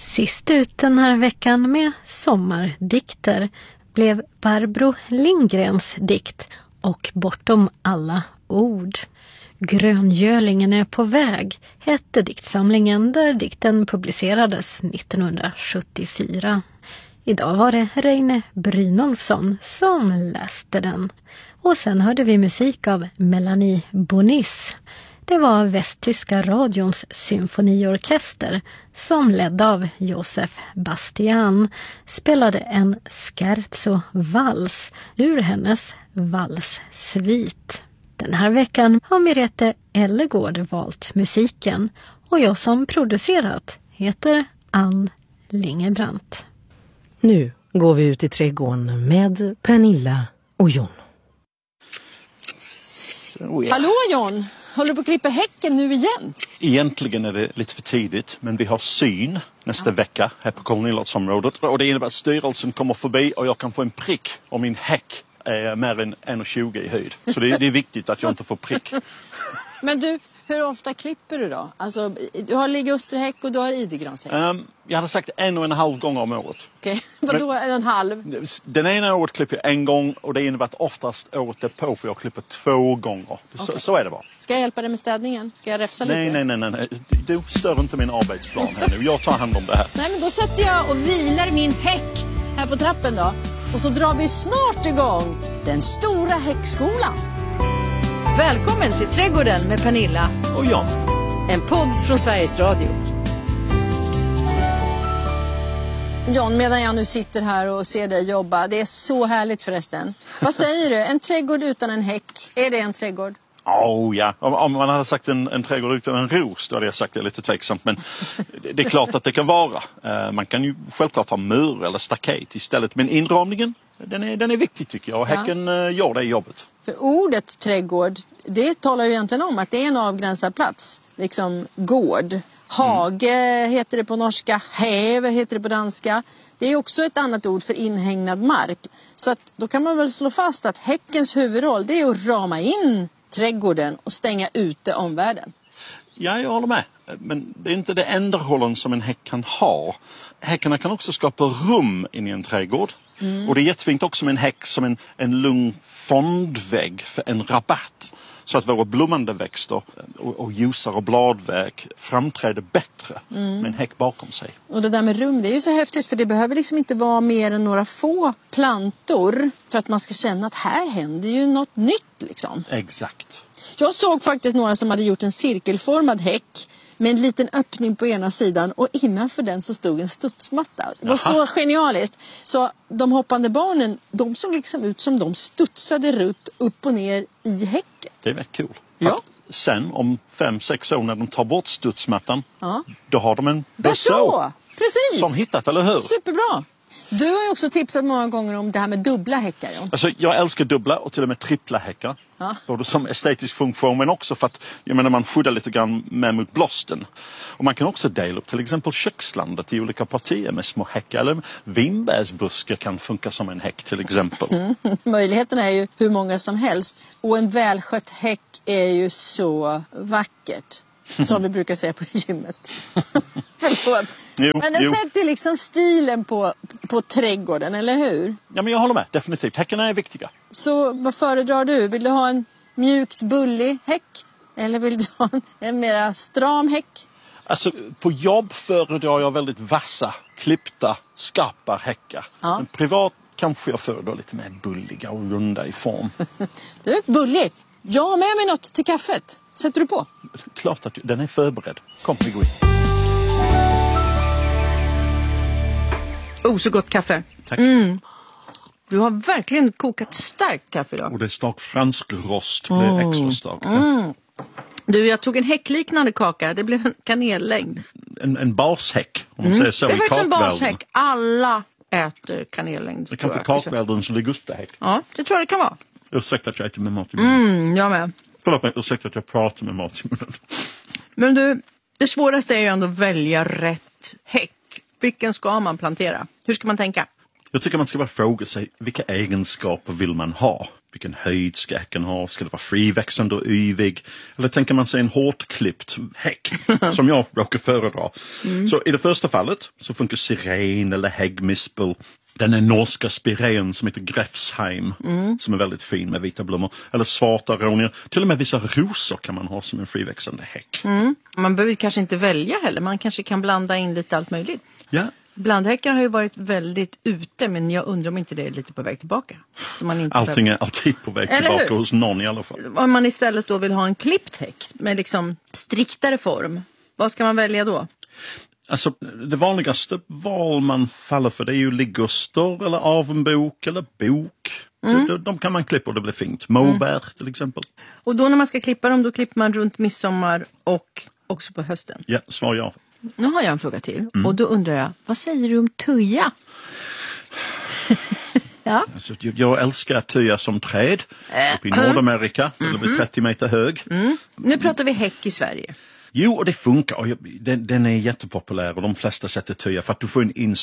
Sist ut den här veckan med sommardikter blev Barbro Lindgrens dikt Och bortom alla ord. Gröngölingen är på väg hette diktsamlingen där dikten publicerades 1974. Idag var det Reine Brynolfsson som läste den. Och sen hörde vi musik av Melanie Bonis. Det var västtyska radions symfoniorkester som ledd av Josef Bastian spelade en scherzo-vals ur hennes valssvit. Den här veckan har Merete Ellegård valt musiken och jag som producerat heter Ann Lingebrandt. Nu går vi ut i trädgården med Pernilla och John. Hallå John! Håller du på att klippa häcken nu igen? Egentligen är det lite för tidigt, men vi har syn nästa vecka här på kolonilotsområdet. Och det innebär att styrelsen kommer förbi och jag kan få en prick om min häck är mer än 1,20 i höjd. Så det är viktigt att jag inte får prick. Men du, hur ofta klipper du då? Alltså, du har liggusterhäck och du har idegranshäck. Jag hade sagt 1,5 gånger om året. Okej, vadå 1,5? Den ena året klipper jag en gång och det innebär att oftast året därpå får jag klippa 2 gånger. Okay. Så är det bara. Ska jag hjälpa dig med städningen? Ska jag räfsa lite? Nej. Du stör inte min arbetsplan här nu. Jag tar hand om det här. Nej, men då sätter jag och vilar min häck här på trappen då. Och så drar vi snart igång den stora häckskolan. Välkommen till Trädgården med Pernilla och John. En podd från Sveriges Radio. John, medan jag nu sitter här och ser dig jobba, det är så härligt förresten. Vad säger du? En trädgård utan en häck, är det en trädgård? Ja. Om man hade sagt en trädgård utan en ros, då hade jag sagt det lite tveksamt. Men det är klart att det kan vara. Man kan ju självklart ha mur eller staket istället. Men inramningen, den är viktig tycker jag. Och häcken gör det jobbet. För ordet trädgård, det talar ju egentligen om att det är en avgränsad plats. Liksom gård. Hage heter det på norska, häv heter det på danska. Det är också ett annat ord för inhägnad mark. Så att då kan man väl slå fast att häckens huvudroll, det är att rama in trädgården och stänga ute omvärlden. Ja, jag håller med. Men det är inte det enda rollen som en häck kan ha. Häckarna kan också skapa rum in i en trädgård. Och det är jättefint också med en häck som en lugn fondvägg för en rabatt. Så att våra blommande växter och ljusar och bladverk framträder bättre med en häck bakom sig. Och det där med rum, det är ju så häftigt för det behöver liksom inte vara mer än några få plantor för att man ska känna att här händer ju något nytt liksom. Exakt. Jag såg faktiskt några som hade gjort en cirkelformad häck med en liten öppning på ena sidan och innanför den så stod en studsmatta. Det var så genialiskt. Så de hoppande barnen, de såg liksom ut som de studsade runt upp och ner i häcken. Det är väldigt cool. Ja. Sen om 5-6 år när de tar bort studsmattan, då har de en berså. Precis. Som hittat, eller hur? Superbra. Du har ju också tipsat många gånger om det här med dubbla häckar. Ja. Alltså, jag älskar dubbla och till och med trippla häckar. Ja. Både som estetisk funktion men också för att man skyddar lite grann med mot blåsten. Och man kan också dela upp till exempel kökslandet i olika partier med små häckar. Eller vinbärsbuskar kan funka som en häck till exempel. Möjligheterna är ju hur många som helst. Och en välskött häck är ju så vackert. Som vi brukar säga på gymmet. Förlåt. Men den sätter liksom stilen på trädgården, eller hur? Ja, men jag håller med. Definitivt. Häckarna är viktiga. Så vad föredrar du? Vill du ha en mjukt bullig häck? Eller vill du ha en mera stram häck? Alltså, på jobb föredrar jag väldigt vassa, klippta, skarpa häckar. Ja. Men privat kanske jag föredrar lite mer bulliga och runda i form. Du, bullig. Jag har med mig något till kaffet. Sätter du på? Klart att den är förberedd. Kom, vi går in. Så gott kaffe. Tack. Du har verkligen kokat starkt kaffe idag. Och det är stark fransk rost. Det blir extra starkt. Du, jag tog en häckliknande kaka. Det blev en kanellängd. En barshäck, om man säger så. Det är faktiskt en barshäck. Alla äter kanellängd. Det kan få kakväldens ligustahäck. Ja, det tror jag det kan vara. Ursäkta att jag äter med mat i munnen. Jag med. Förlåt mig, ursäkta att jag pratar med mat i munnen. Men du, det svåraste är ju ändå att välja rätt häck. Vilken ska man plantera? Hur ska man tänka? Jag tycker man ska bara fråga sig vilka egenskaper vill man ha? Vilken höjd ska häcken ha? Ska det vara friväxande och yvig? Eller tänker man sig en hårt klippt häck som jag råkar föredra? Så i det första fallet så funkar syren eller häggmispel. Den är norska spiren som heter Grefsheim som är väldigt fin med vita blommor. Eller svarta aronier. Till och med vissa rosor kan man ha som en friväxande häck. Man behöver kanske inte välja heller. Man kanske kan blanda in lite allt möjligt. Ja. Blandhäckar har ju varit väldigt ute, men jag undrar om inte det är lite på väg tillbaka. Så man inte Allting är alltid på väg tillbaka hos någon i alla fall. Om man istället då vill ha en klippt häck med liksom striktare form, vad ska man välja då? Alltså, det vanligaste val man faller för det är ju liguster eller avenbok eller bok. De kan man klippa och det blir fint. Moberg till exempel. Och då när man ska klippa dem, då klipper man runt midsommar och också på hösten. Ja, svar ja. Nu har jag en fråga till. Och då undrar jag, vad säger du om tuja? Ja. Alltså, jag älskar tuja som träd uppe i Nordamerika. Det blir 30 meter hög. Nu pratar vi häck i Sverige. Jo, och det funkar. Och den är jättepopulär och de flesta sätter tuja för att du får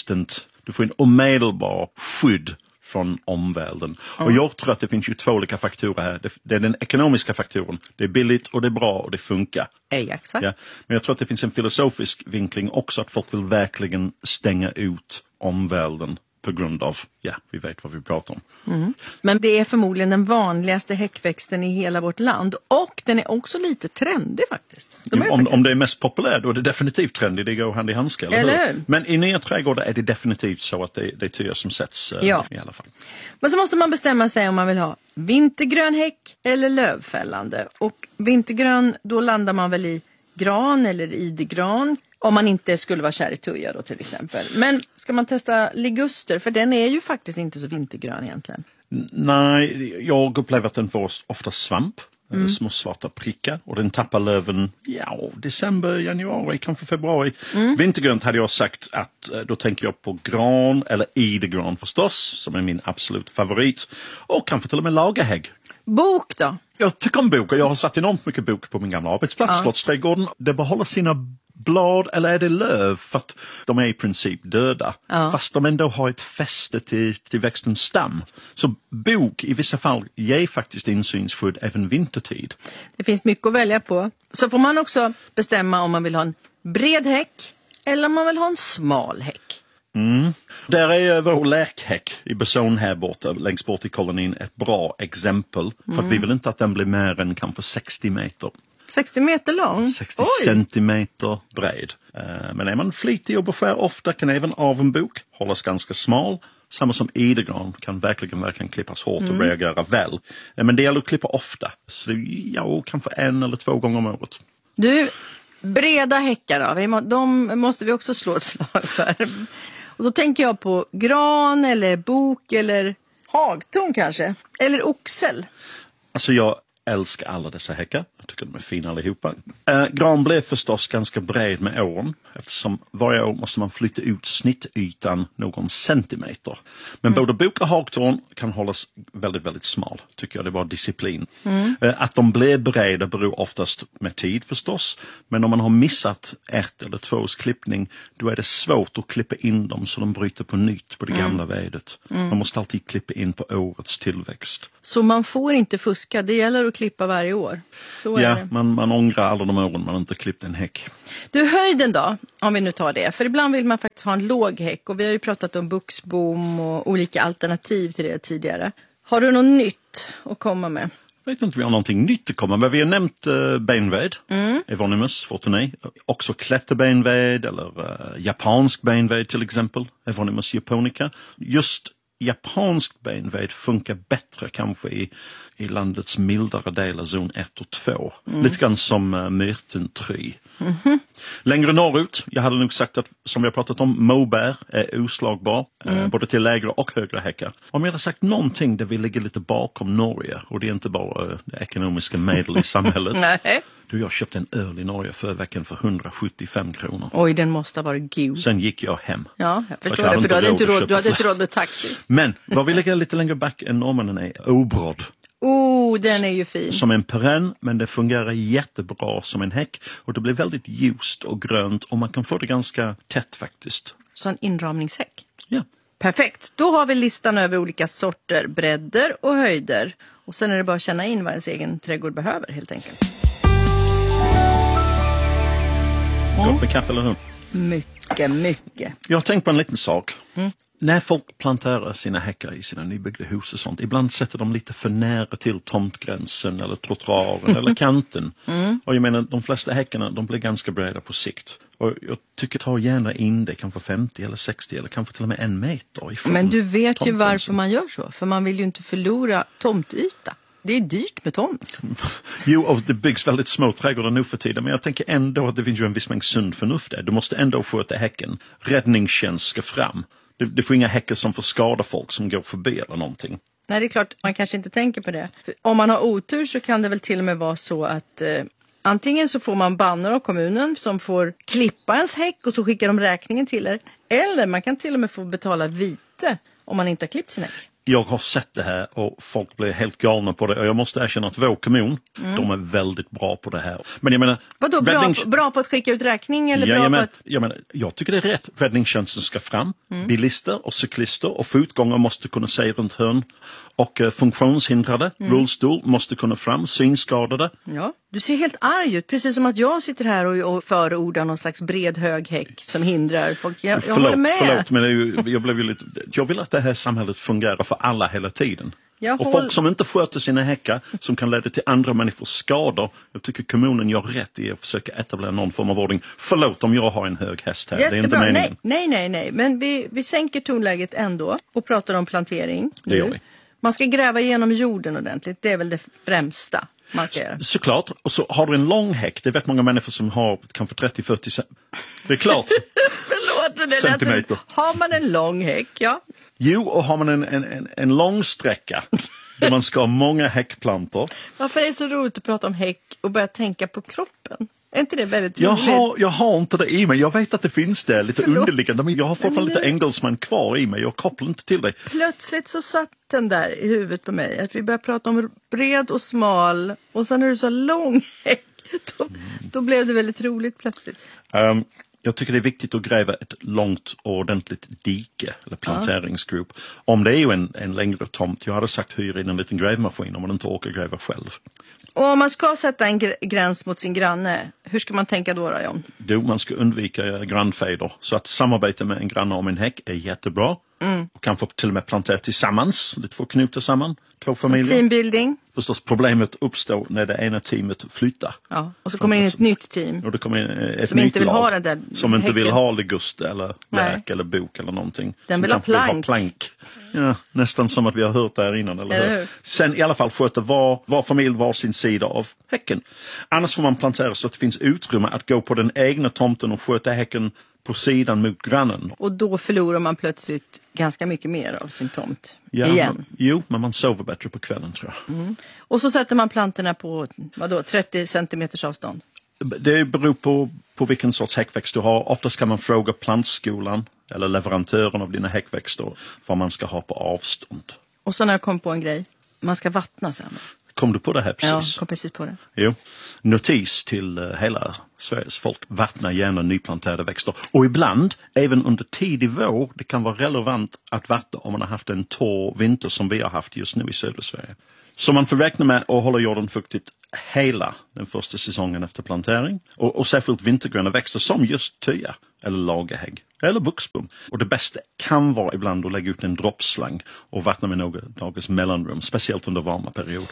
en omedelbar skydd från omvärlden. Och jag tror att det finns ju 2 olika faktorer här. Det är den ekonomiska faktorn. Det är billigt och det är bra och det funkar. Exakt. Ja. Men jag tror att det finns en filosofisk vinkling också att folk vill verkligen stänga ut omvärlden på grund av, vi vet vad vi pratar om. Men det är förmodligen den vanligaste häckväxten i hela vårt land. Och den är också lite trendig faktiskt. Om det är mest populärt då är det definitivt trendigt. Det går hand i handske, eller hur? Men i nya trädgårdar är det definitivt så att det är tuja som sätts i alla fall. Men så måste man bestämma sig om man vill ha vintergrön häck eller lövfällande. Och vintergrön, då landar man väl i gran eller idegran. Om man inte skulle vara kär i tuja då till exempel. Men ska man testa liguster? För den är ju faktiskt inte så vintergrön egentligen. Nej, jag upplever att den får ofta svamp. Små svarta prickar. Och den tappar löven december, januari, kanske februari. Vintergrönt hade jag sagt att då tänker jag på gran eller idegran förstås. Som är min absolut favorit. Och kanske till och med lagerhägg. Bok då? Jag tycker om bok och jag har satt enormt mycket bok på min gamla arbetsplats. Slottsträdgården. Det behåller sina blad eller är det löv för att de är i princip döda. Fast de ändå har ett fäste till växtens stam. Så bok i vissa fall ger faktiskt insynsskydd även vintertid. Det finns mycket att välja på. Så får man också bestämma om man vill ha en bred häck eller om man vill ha en smal häck. Där är vår läkhäck i Beson här borta, längst bort i kolonin, ett bra exempel. För att vi vill inte att den blir mer än kanske 60 meter. 60 meter lång? 60 centimeter bred. Men är man flitig och beskär ofta kan även avenbok hållas ganska smal. Samma som idegran kan verkligen klippas hårt och reagera väl. Men det gäller att klippa ofta. Så kanske 1 eller 2 gånger om året. Du, breda häckar då, de måste vi också slå ett slag för. Och då tänker jag på gran eller bok eller hagtorn kanske. Eller oxel. Alltså jag älskar alla dessa häckar. Jag tycker de är fina allihopa. Gran blev förstås ganska bred med åren. Eftersom varje år måste man flytta ut snittytan någon centimeter. Men både bok och hagtorn kan hållas väldigt, väldigt smal. Tycker jag, det var disciplin. Att de blev breda beror oftast med tid förstås. Men om man har missat 1 eller 2 års klippning, då är det svårt att klippa in dem så de bryter på nytt på det gamla vädet. Man måste alltid klippa in på årets tillväxt. Så man får inte fuska, det gäller att klippa varje år. Så är det. Man ångrar alla de åren man inte klippt en häck. Du, höjden då, om vi nu tar det. För ibland vill man faktiskt ha en låg häck. Och vi har ju pratat om buxbom och olika alternativ till det tidigare. Har du något nytt att komma med? Jag vet inte om vi har någonting nytt att komma med. Vi har nämnt benved, Evonimus fortunei. Också klätterbenved eller japansk benved till exempel, Evonimus japonica. Just japansk benved funkar bättre kanske i landets mildare delar, zon 1 och 2. Lite grann som myrtentry. Längre norrut, jag hade nog sagt att, som vi har pratat om, Moberg är oslagbar. Både till lägre och högre häckar. Om jag hade sagt någonting där vi ligger lite bakom Norge, och det är inte bara det ekonomiska medel i samhället. Nej. Jag köpte en öl i Norge förra veckan för 175 kronor. Oj, den måste ha varit god. Sen gick jag hem. Ja, jag förstår det, för du hade inte råd med taxi. Men vad vi ligger lite längre back än norrmännen är Obrod. Den är ju fin. Som en perenn, men det fungerar jättebra som en häck. Och det blir väldigt ljust och grönt och man kan få det ganska tätt faktiskt. Så en inramningshäck? Ja. Perfekt, då har vi listan över olika sorter, bredder och höjder. Och sen är det bara att känna in vad ens egen trädgård behöver helt enkelt. Gott med kaffe eller hur? Mycket. Jag har tänkt på en liten sak. När folk planterar sina häckar i sina nybyggda hus och sånt, ibland sätter de lite för nära till tomtgränsen eller trottoaren eller kanten. Och jag menar, de flesta häckarna, de blir ganska breda på sikt. Och jag tycker ta gärna in det, kanske 50 eller 60 eller kanske till och med 1 meter ifrån. Men du vet ju tomtgränsen. varför man gör så. För man vill ju inte förlora tomtyta. Det är dyrt med tomt. Jo, och det byggs väldigt små trädgårdar nu för tiden, men jag tänker ändå att det finns ju en viss mängd sund förnuft där. Du måste ändå sköta häcken. Räddningstjänst ska fram. Det får inga häckar som får skada folk som går förbi eller någonting. Nej, det är klart, man kanske inte tänker på det. För om man har otur så kan det väl till och med vara så att antingen så får man banner av kommunen som får klippa ens häck och så skickar de räkningen till er. Eller man kan till och med få betala vite om man inte har klippt sin häck. Jag har sett det här och folk blir helt galna på det. Och jag måste erkänna att vår kommun, de är väldigt bra på det här. Men jag menar... Vadå, bra på att skicka ut räkning? Eller jag tycker det är rätt. Räddningstjänsten ska fram. Bilister och cyklister och fotgångare måste kunna se runt hörn. Och funktionshindrade, rullstol, måste kunna fram. Synskadade. Ja, du ser helt arg ut. Precis som att jag sitter här och förordar någon slags bred hög häck som hindrar folk. Jag håller med. Förlåt, men jag vill att det här samhället fungerar för alla hela tiden. Folk som inte sköter sina häckar, som kan leda till andra människors skador. Jag tycker kommunen gör rätt i att försöka etablera någon form av ordning. Förlåt om jag har en hög häst här. Jättebra. Det är inte meningen. Nej. Men vi sänker tonläget ändå och pratar om plantering. Det gör vi. Man ska gräva igenom jorden ordentligt. Det är väl det främsta man ska göra. Såklart. Och så har du en lång häck. Det är vet många människor som har kanske 30-40 Det är klart. Förlåt, men det centimeter. Har man en lång häck, ja. Jo, och har man en lång sträcka där man ska ha många häckplantor. Varför är det så roligt att prata om häck och börja tänka på kroppen? Är inte det väldigt roligt? Jag har inte det i mig. Jag vet att det finns där lite underliggande. Men jag har fortfarande lite engelsman kvar i mig. Jag kopplar inte till det. Plötsligt så satt den där i huvudet på mig. Att vi började prata om bred och smal. Och sen när du sa lång häck. Då blev det väldigt roligt plötsligt. Jag tycker det är viktigt att gräva ett långt och ordentligt dike eller planteringsgrop. Om det är ju en längre tomt. Jag hade sagt hyra in en liten grävmaskin om man inte orkar gräva själv. Och om man ska sätta en gräns mot sin granne, hur ska man tänka då, John? Man ska undvika grannfejder. Så att samarbeta med en granne om en häck är jättebra. Och kanske till och med plantera tillsammans. Lite få knuta samman. 2 familjer. Som teambuilding. Förstås problemet uppstår när det ena teamet flyttar. Ja, och så kommer in ett nytt team. Och det kommer in ett som nytt inte vill lag, ha den där som inte vill häcken. ha legust eller lärk eller bok eller någonting. Den som vill ha plank. plank. Ja, nästan som att vi har hört det här innan. Eller hur? Sen i alla fall sköta var familj var sin sida av häcken. Annars får man plantera så att det finns utrymme att gå på den egna tomten och sköta häcken på sidan mot grannen. Och då förlorar man plötsligt ganska mycket mer av sin tomt. Ja, igen. Men man sover bättre på kvällen, tror jag. Och så sätter man plantorna på 30 centimeters avstånd. Det beror på vilken sorts häckväxt du har. Ofta ska man fråga plantskolan eller leverantören av dina häckväxter vad man ska ha på avstånd. Och sen har jag kommit på en grej. Man ska vattna sen. Kom du på det här precis? Ja, jag kom precis på det. Jo. Notis till hela Sveriges folk. Vattna gärna nyplanterade växter. Och ibland, även under tidig vår, det kan vara relevant att vattna om man har haft en torr vinter som vi har haft just nu i södra Sverige. Så man får räkna med att hålla jorden fuktigt hela den första säsongen efter plantering. Och särskilt vintergröna växter som just töja eller lagerhägg eller buxbom. Och det bästa kan vara ibland att lägga ut en droppslang och vattna med några dagars mellanrum, speciellt under varma perioder.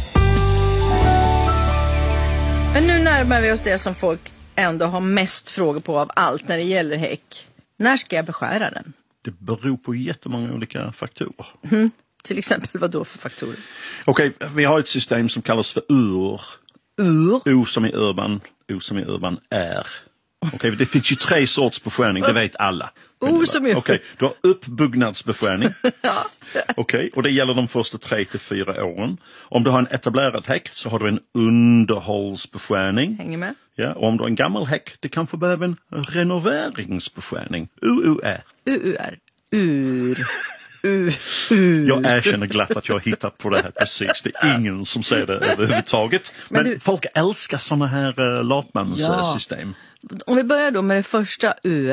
Men nu närmar vi oss det som folk ändå har mest frågor på av allt när det gäller häck. När ska jag beskära den? Det beror på jättemånga olika faktorer. Till exempel vad då för faktorer? Okej, vi har ett system som kallas för UR. U som i urban, U som i urban är. Okej, det finns ju 3 sorts beskärning, det vet alla. Okej, du har uppbyggnadsbeskärning. Ja. Okej, och det gäller de första 3 till 4 åren. Om du har en etablerad häck så har du en underhållsbeskärning. Hänger med. Ja, och om du har en gammal häck, det kanske behöver en renoveringsbeskärning. UUR. UUR. Ur. Jag erkänner glatt att jag har hittat på det här precis. Det är ingen som säger det överhuvudtaget. Men folk älskar såna här latmanssystem. Om vi börjar då med det första UR.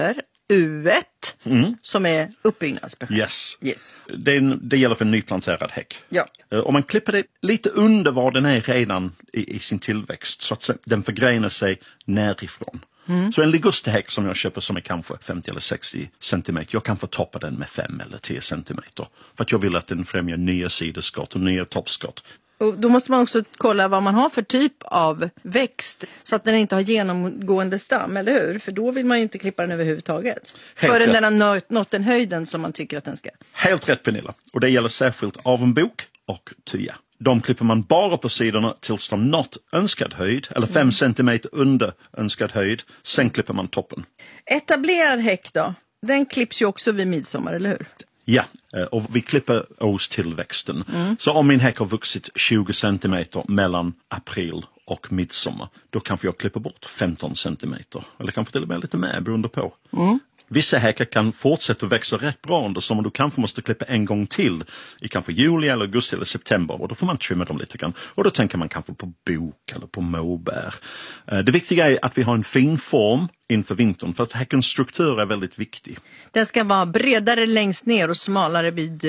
U1 som är uppbyggnadsbesked. Yes. Yes. Det gäller för en nyplanterad häck. Ja. Om man klipper det lite under vad den är redan i sin tillväxt så att den förgrenar sig närifrån. Så en ligustehäck som jag köper som är kanske 50 eller 60 centimeter, jag kan få toppa den med 5 eller 10 centimeter. För att jag vill att den främjar nya sidoskott och nya toppskott. Och då måste man också kolla vad man har för typ av växt så att den inte har genomgående stam, eller hur? För då vill man ju inte klippa den överhuvudtaget. Förrän den har nått den höjden som man tycker att den ska. Helt rätt, Pernilla. Och det gäller särskilt avenbok och tya. De klipper man bara på sidorna tills de nått önskad höjd, eller 5 centimeter under önskad höjd. Sen klipper man toppen. Etablerad häck då? Den klipps ju också vid midsommar, eller hur? Ja, och vi klipper årstillväxten. Så om min häck har vuxit 20 centimeter mellan april och midsommar, då kanske jag klipper bort 15 centimeter. Eller kanske till och med lite mer beroende på. Vissa häckar kan fortsätta växa rätt bra under sommaren. Du kanske måste klippa en gång till i kanske juli eller augusti eller september. Och då får man trimma dem lite grann. Och då tänker man kanske på bok eller på måbär. Det viktiga är att vi har en fin form inför vintern. För att häckens struktur är väldigt viktig. Den ska vara bredare längst ner och smalare vid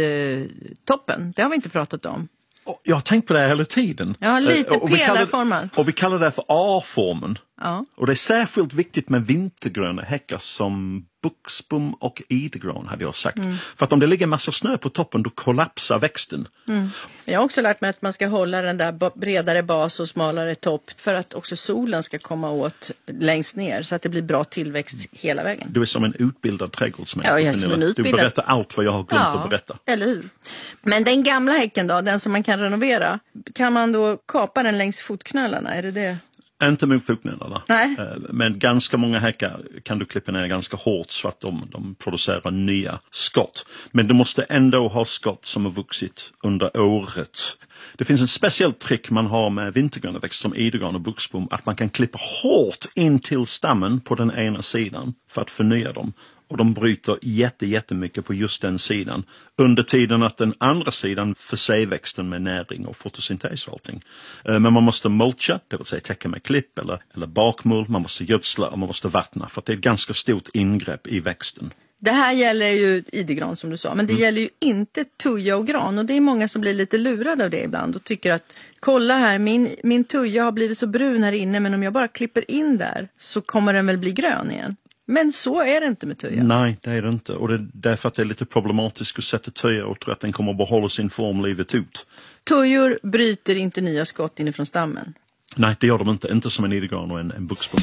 toppen. Det har vi inte pratat om. Jag har tänkt på det här hela tiden. Ja, lite pelarformad. Och vi kallar det för A-formen. Ja. Och det är särskilt viktigt med vintergröna häckar som buxbom och idegran hade jag sagt. För att om det ligger massa snö på toppen då kollapsar växten. Jag har också lärt mig att man ska hålla den där bredare bas och smalare topp för att också solen ska komma åt längst ner så att det blir bra tillväxt hela vägen. Du är som en utbildad trädgårdsmästare. Ja, jag är som en utbildad. Du berättar allt vad jag har glömt att berätta. Eller hur? Men den gamla häcken då, den som man kan renovera, kan man då kapa den längs fotknölarna? Är det? Inte mot fotknölarna. Nej. Men ganska många häckar kan du klippa ner ganska hårt så att de producerar nya skott. Men du måste ändå ha skott som har vuxit under året. Det finns en speciell trick man har med vintergröna växter som idegran och buxbom. Att man kan klippa hårt in till stammen på den ena sidan för att förnya dem. Och de bryter jättemycket på just den sidan. Under tiden att den andra sidan förser växten med näring och fotosyntes och allting. Men man måste mulcha, det vill säga täcka med klipp eller bakmull. Man måste gödsla och man måste vattna. För att det är ett ganska stort ingrepp i växten. Det här gäller ju idegran som du sa. Men det gäller ju inte tuja och gran. Och det är många som blir lite lurade av det ibland. Och tycker att kolla här, min tuja har blivit så brun här inne. Men om jag bara klipper in där så kommer den väl bli grön igen. Men så är det inte med tuja. Nej, det är det inte. Och det är därför att det är lite problematiskt att sätta tuja och tro att den kommer att behålla sin form livet ut. Tujor bryter inte nya skott inifrån stammen. Nej, det gör de inte. Inte som en idegran och en buxbom.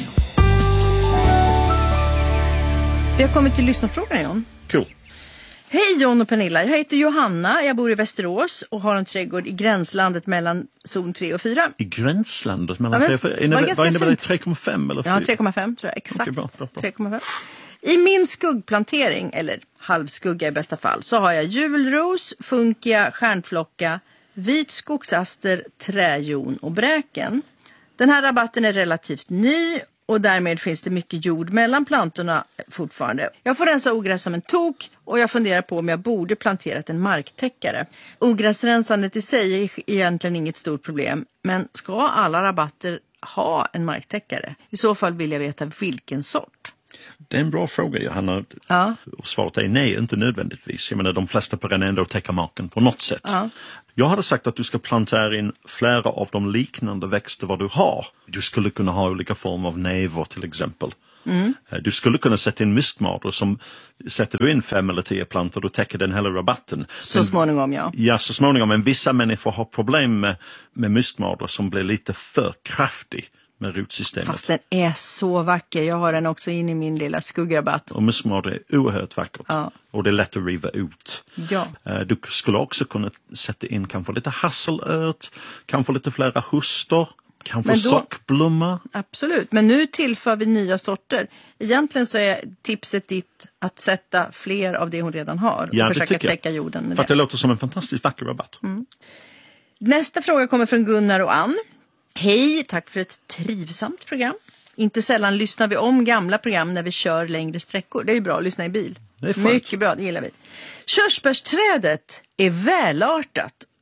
Vi har kommit till lyssnarfrågan, John. Cool. Hej John och Pernilla, jag heter Johanna, jag bor i Västerås och har en trädgård i gränslandet mellan zon 3 och 4. I gränslandet mellan 3 och 4? Vad innebär det? 3,5 eller 4? Ja, 3,5 tror jag, exakt. Okay, bra. 3,5. I min skuggplantering, eller halvskugga i bästa fall, så har jag julros, funkia, stjärnflocka, vit skogsaster, träjon och bräken. Den här rabatten är relativt ny och därmed finns det mycket jord mellan plantorna fortfarande. Jag får rensa ogräs som en tok och jag funderar på om jag borde planterat en marktäckare. Ogräsrensandet i sig är egentligen inget stort problem, men ska alla rabatter ha en marktäckare? I så fall vill jag veta vilken sort. Det är en bra fråga, Johanna. Ja. Och svaret är nej, inte nödvändigtvis. Jag menar, de flesta perenner ändå täcker marken på något sätt. Ja. Jag hade sagt att du ska plantera in flera av de liknande växter vad du har. Du skulle kunna ha olika former av näver till exempel. Du skulle kunna sätta in myskmador som sätter du in 5 eller 10 plantor, då täcker den hela rabatten. Så småningom, ja. Ja, så småningom. Men vissa människor har problem med myskmador som blir lite för kraftig med rotsystemet. Fast den är så vacker. Jag har den också in i min lilla skuggrabatt. Och myskmador är oerhört vackert. Ja. Och det är lätt att riva ut. Ja. Du skulle också kunna sätta in kanske lite hasselört, kanske lite flera hustor, kanske sockblomma. Absolut, men nu tillför vi nya sorter. Egentligen så är tipset ditt att sätta fler av det hon redan har och försöka täcka jorden med för att det låter som en fantastiskt vacker rabatt. Nästa fråga kommer från Gunnar och Ann. Hej, tack för ett trivsamt program. Inte sällan lyssnar vi om gamla program när vi kör längre sträckor. Det är ju bra att lyssna i bil. Det är mycket bra, det gillar vi. Körsbärsträdet är välartat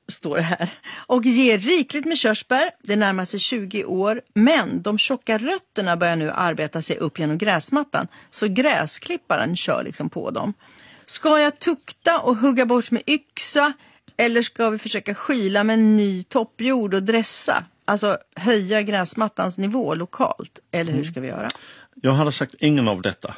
står det här. Och ger rikligt med körsbär. Det närmar sig 20 år. Men de tjocka rötterna börjar nu arbeta sig upp genom gräsmattan. Så gräsklipparen kör liksom på dem. Ska jag tukta och hugga bort med yxa? Eller ska vi försöka skyla med en ny toppjord och dressa? Alltså höja gräsmattans nivå lokalt. Eller hur ska vi göra? Jag hade sagt ingen av detta.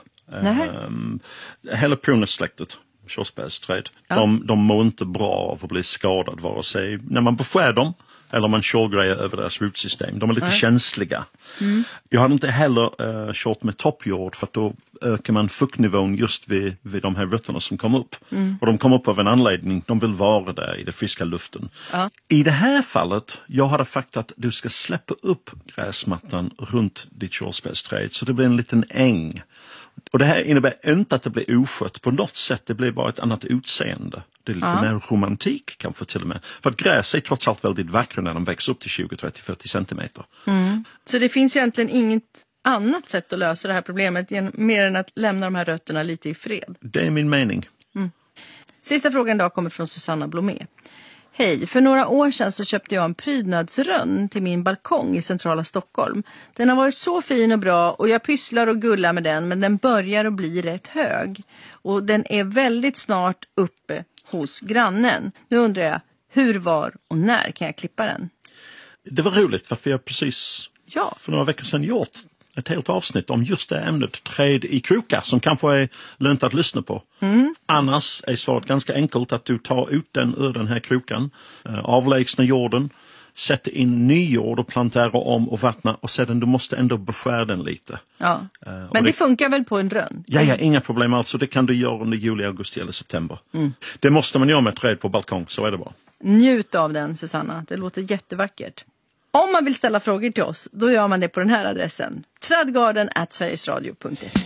Hela prunessläktet, körsbärsträd, de mår inte bra av att bli skadad vare sig när man beskär dem eller man kör grejer över deras rotsystem. De är lite känsliga. Jag hade inte heller kört med toppjord för att då ökar man fuktnivån just vid de här rötterna som kommer upp. Och de kommer upp av en anledning. De vill vara där i den friska luften. I det här fallet, jag hade sagt att du ska släppa upp gräsmattan runt ditt körsbärsträd så det blir en liten äng. Och det här innebär inte att det blir oskött på något sätt. Det blir bara ett annat utseende. Det är lite mer romantik kanske till och med. För att gräs är trots allt väldigt vackra när de växer upp till 20, 30, 40 centimeter. Så det finns egentligen inget annat sätt att lösa det här problemet mer än att lämna de här rötterna lite i fred? Det är min mening. Sista frågan idag kommer från Susanna Blomé. Hej, för några år sedan så köpte jag en prydnadsrönn till min balkong i centrala Stockholm. Den har varit så fin och bra och jag pysslar och gullar med den, men den börjar att bli rätt hög. Och den är väldigt snart uppe hos grannen. Nu undrar jag, hur, var och när kan jag klippa den? Det var roligt för att vi har precis för några veckor sedan gjort ett helt avsnitt om just det ämnet, träd i krokar, som kanske är lönt att lyssna på. Annars är svaret ganska enkelt, att du tar ut den ur den här krokan, avlägsna jorden, sätter in ny jord och planterar om och vattna och sedan du måste ändå beskära den lite. Ja. Men det funkar väl på en rönn? Ja, inga problem alltså. Det kan du göra under juli, augusti eller september. Det måste man göra med träd på balkong, så är det bara. Njut av den, Susanna. Det låter jättevackert. Om man vill ställa frågor till oss, då gör man det på den här adressen. tradgarden@sverigesradio.se.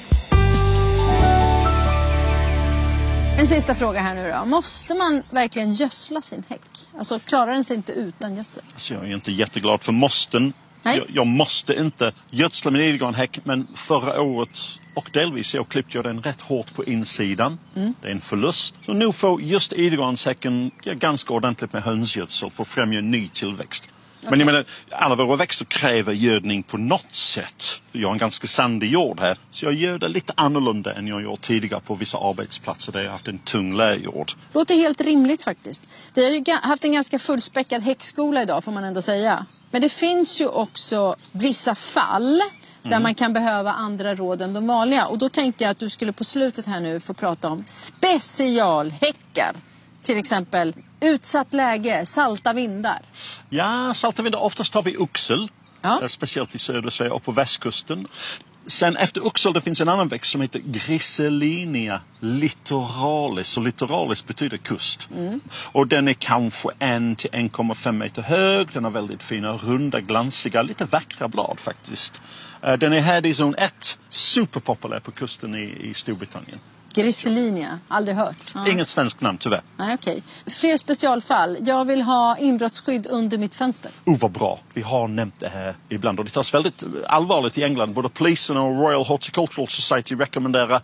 En sista fråga här nu då. Måste man verkligen gödsla sin häck? Alltså klarar den sig inte utan gödsel? Alltså, jag är inte jätteglad för måsten. Nej. Jag måste inte gödsla min idegranhäck, men förra året och delvis jag klippte jag den rätt hårt på insidan. Det är en förlust. Så nu får just idegränshäcken ganska ordentligt med hönsgödsel för att främja ny tillväxt. Men jag menar, alla våra växter kräver gödning på något sätt. Jag har en ganska sandig jord här, så jag gör det lite annorlunda än jag gjort tidigare på vissa arbetsplatser där jag haft en tung lärjord. Låter helt rimligt faktiskt. Vi har ju haft en ganska fullspäckad häckskola idag, får man ändå säga. Men det finns ju också vissa fall där man kan behöva andra råd än de vanliga. Och då tänkte jag att du skulle på slutet här nu få prata om specialhäckar. Till exempel utsatt läge, salta vindar. Ja, salta vindar. Oftast har vi oxel. Speciellt i södra Sverige och på västkusten. Sen efter oxel det finns en annan växt som heter Griselinia littoralis. Och littoralis betyder kust. Och den är kanske 1 till 1,5 meter hög. Den har väldigt fina, runda, glansiga, lite vackra blad faktiskt. Den är här i zon 1. Superpopulär på kusten i Storbritannien. Griselinia, aldrig hört. Inget svenskt namn tyvärr. Nej, okej. Fler specialfall. Jag vill ha inbrottsskydd under mitt fönster. Vad bra. Vi har nämnt det här ibland och det tas väldigt allvarligt i England. Både polisen och Royal Horticultural Society rekommenderar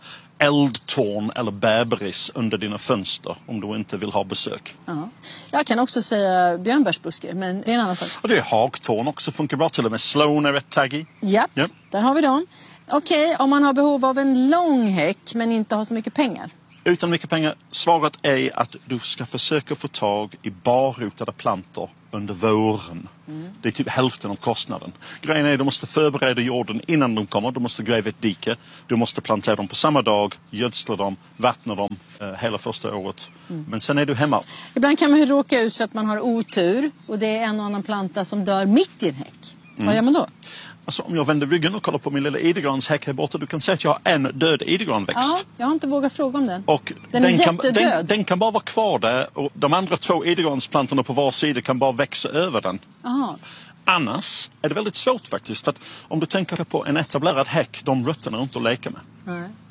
eldtorn eller bärberis under dina fönster om du inte vill ha besök. Jag kan också säga björnbärsbuske, men det är en annan sak. Och det är hagtorn också, funkar bra, till och med Sloan är rätt taggig. Ja, där har vi dem. Okej, om man har behov av en lång häck men inte har så mycket pengar. Utan mycket pengar, svaret är att du ska försöka få tag i barrotade plantor under våren. Det är typ hälften av kostnaden. Grejen är att du måste förbereda jorden innan de kommer. Du måste gräva ett dike. Du måste plantera dem på samma dag, gödsla dem, vattna dem hela första året. Men sen är du hemma. Ibland kan man ju råka ut för att man har otur och det är en och annan planta som dör mitt i en häck. Vad gör man då? Alltså, om jag vänder ryggen och kollar på min lilla idegränshäck här borta, du kan se att jag har en död idegränväxt. Ja, jag har inte vågat fråga om den. Och den är jättedöd. Den kan bara vara kvar där och de andra 2 idegränsplantorna på var sida kan bara växa över den. Aha. Annars är det väldigt svårt faktiskt. För att om du tänker på en etablerad häck, de rötterna är inte att leka med.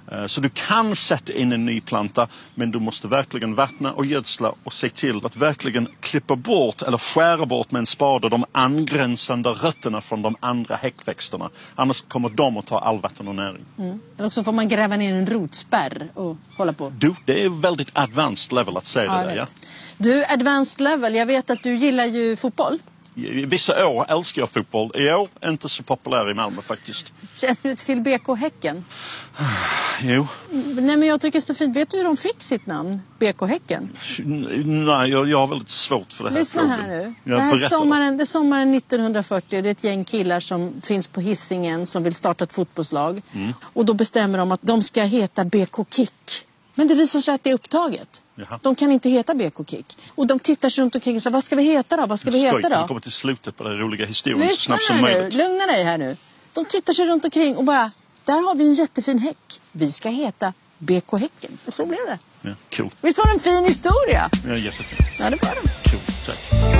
Så du kan sätta in en ny planta, men du måste verkligen vattna och gödsla och se till att verkligen klippa bort eller skära bort med en spade de angränsande rötterna från de andra häckväxterna. Annars kommer de att ta all vatten och näring. Eller också får man gräva ner en rotspärr och hålla på. Det är väldigt advanced level att säga det där. Ja. Du, advanced level, jag vet att du gillar ju fotboll. Vissa år älskar jag fotboll. I år inte så populär i Malmö faktiskt. Känner du till BK Häcken? Jo. Nej, men jag tycker det är så fint. Vet du hur de fick sitt namn? BK Häcken? Nej, jag har väldigt svårt för det här. Lyssna här nu. Det är sommaren 1940. Det är ett gäng killar som finns på Hisingen som vill starta ett fotbollslag. Och då bestämmer de att de ska heta BK Kick. Men det visar sig att det är upptaget. Jaha. De kan inte heta BK Kick. Och de tittar sig runt omkring och säger, vad ska vi heta då? Vad ska vi heta då? De kommer till slutet på den roliga historien så snabbt som möjligt. Lugna dig här nu. De tittar sig runt omkring och bara, där har vi en jättefin häck. Vi ska heta BK Häcken. Och så blev det. Ja, cool. Visst var det en fin historia? Ja, jättefint. Ja, det var det. Cool, tack.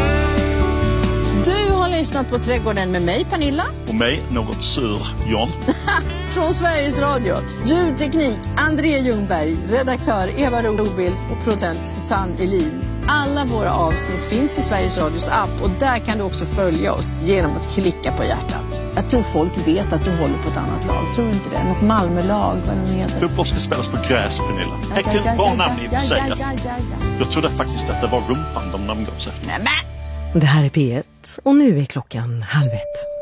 Du har lyssnat på Trädgården med mig, Pernilla. Och mig, något sur, John. Från Sveriges Radio. Ljudteknik, André Ljungberg. Redaktör, Eva Robild. Och producent, Susanne Elin. Alla våra avsnitt finns i Sveriges Radios app. Och där kan du också följa oss genom att klicka på hjärtat. Jag tror folk vet att du håller på ett annat lag. Tror du inte det? Något Malmölag, vad det heter. Fotboll ska spelas på gräs, Pernilla. Häcken, bra namn i och för sig. Jag trodde faktiskt att det var rumpan de namngavs efter. Det här är P1 och nu är klockan 12:30.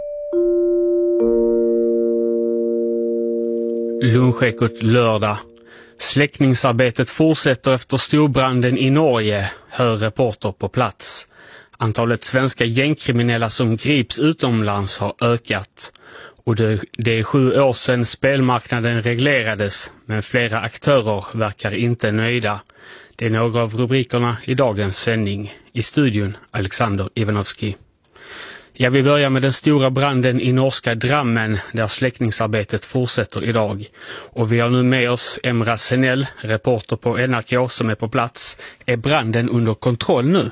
Lunchekot lördag. Släckningsarbetet fortsätter efter storbranden i Norge, hör reporter på plats. Antalet svenska gängkriminella som grips utomlands har ökat. Och det är 7 år sedan spelmarknaden reglerades, men flera aktörer verkar inte nöjda. Det är några av rubrikerna i dagens sändning. I studion Alexander Ivanovski. Jag vill börja med den stora branden i norska Drammen där släckningsarbetet fortsätter idag. Och vi har nu med oss Emra Senell, reporter på NRK som är på plats. Är branden under kontroll nu?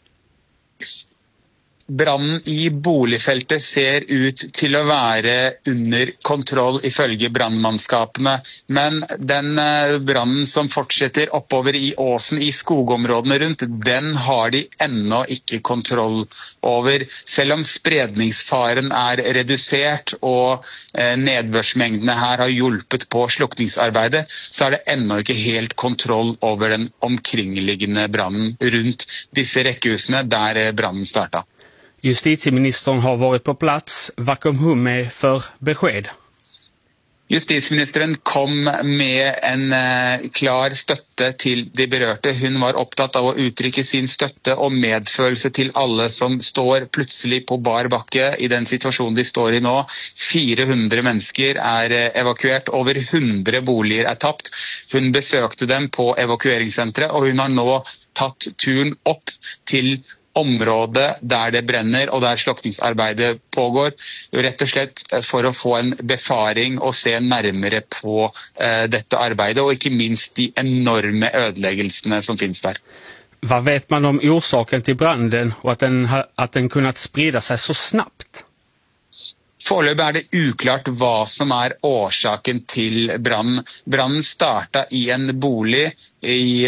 Brannen i boligfeltet ser ut til å være under kontroll ifølge brannmannskapene, men den brannen som fortsetter oppover i åsen i skogområdene rundt, den har de ennå ikke kontroll over. Selv om spredningsfaren er redusert og nedbørsmengdene her har hjulpet på slukningsarbeidet, så er det ennå ikke helt kontroll over den omkringliggende brannen rundt disse rekkehusene der brannen startet. Justitieministern har varit på plats. Vad kom hon med för besked? Justisministeren kom med en klar støtte til de berørte. Hun var opptatt av å uttrykke sin støtte og medfølelse til alle som står plutselig på bar bakke i den situasjonen de står i nå. 400 mennesker er evakuert, over 100 boliger er tapt. Hun besøkte dem på evakueringssenteret, og hun har nå tatt turen opp til område der det brenner og der slukningsarbeidet pågår, rett og slett for å få en befaring og se nærmere på dette arbeidet, og ikke minst de enorme ødeleggelsene som finnes der. Vad vet man om orsaken till branden och att den kunnat sprida sig så snabbt? Foreløpig er det uklart hva som er årsaken til brannen. Brannen startet i en bolig i